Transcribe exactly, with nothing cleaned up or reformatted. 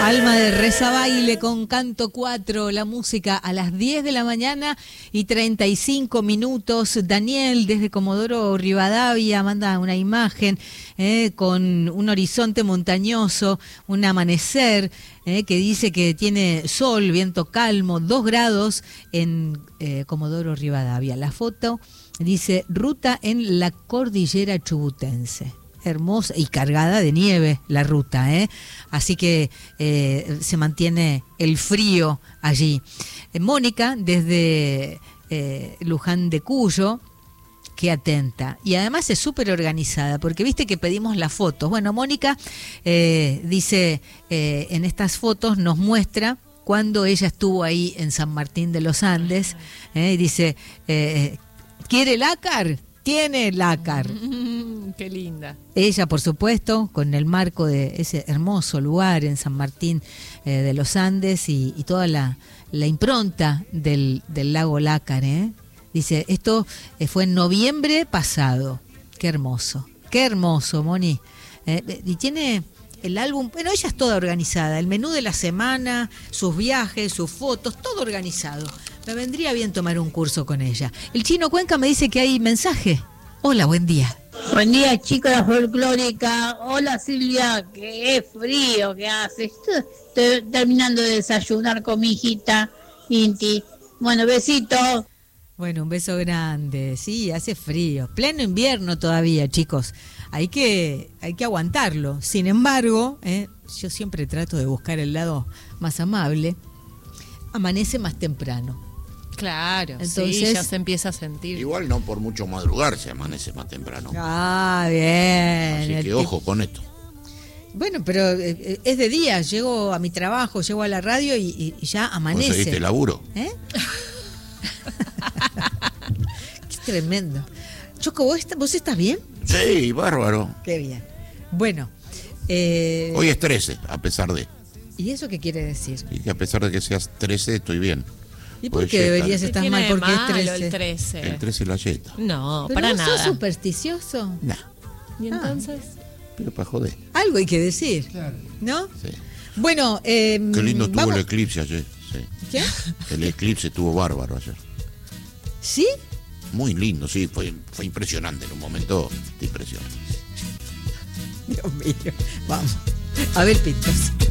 Alma de Reza Baile con Canto cuatro, la música a las diez de la mañana y treinta y cinco minutos. Daniel desde Comodoro Rivadavia manda una imagen eh, con un horizonte montañoso, un amanecer eh, que dice que tiene sol, viento calmo, dos grados en eh, Comodoro Rivadavia. La foto dice ruta en la cordillera chubutense. Hermosa y cargada de nieve la ruta, ¿eh? Así que eh, se mantiene el frío allí. Eh, Mónica, desde eh, Luján de Cuyo, qué atenta. Y además es súper organizada, porque viste que pedimos las fotos. Bueno, Mónica eh, dice, eh, en estas fotos nos muestra cuando ella estuvo ahí en San Martín de los Andes, ¿eh? Y dice, eh, ¿quiere lácar? Tiene lácar. Mm, qué linda. Ella, por supuesto, con el marco de ese hermoso lugar en San Martín eh, de los Andes y, y toda la, la impronta del, del lago Lácar, ¿eh? Dice, esto eh, fue en noviembre pasado. Qué hermoso, qué hermoso, Moni. Eh, y tiene el álbum, bueno, ella es toda organizada, el menú de la semana, sus viajes, sus fotos, todo organizado. Me vendría bien tomar un curso con ella. El Chino Cuenca me dice que hay mensaje. Hola, buen día. Buen día, chicas folclórica. Hola, Silvia, que es frío que hace. Estoy terminando de desayunar con mi hijita Inti. Bueno, besitos. Bueno, un beso grande. Sí, hace frío. Pleno invierno todavía, chicos. Hay que, hay que aguantarlo. Sin embargo, eh, yo siempre trato de buscar el lado más amable. Amanece más temprano. Claro, entonces, sí, ya se empieza a sentir. Igual no por mucho madrugar se amanece más temprano. Ah, bien. Así que ojo con esto. Bueno, pero eh, es de día. Llego a mi trabajo, llego a la radio y, y ya amanece. ¿Conseguiste laburo? ¿Eh? Qué tremendo. Choco, ¿vos, está, ¿vos estás bien? Sí, bárbaro. Qué bien. Bueno. Eh... Hoy es trece, a pesar de. ¿Y eso qué quiere decir? Y que a pesar de que seas trece, estoy bien. ¿Y por qué deberías estar mal porque es trece? El trece. El trece la yeta. No, ¿Pero para vos nada. sos supersticioso? No. ¿Y entonces? Ah, pero para joder. Algo hay que decir, claro. ¿No? Sí. Bueno, eh, qué lindo estuvo vamos. el eclipse ayer. Sí. ¿Qué? El eclipse estuvo bárbaro ayer. ¿Sí? Muy lindo, sí, fue, fue impresionante. En un momento te impresiona. Dios mío. Vamos. A ver, Pintos.